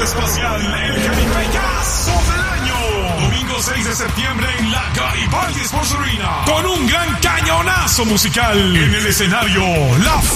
espacial, el Jeripeyazo del año. Domingo 6 de septiembre en la Garibaldi Sports Arena. Con un gran cañonazo musical. En el escenario, La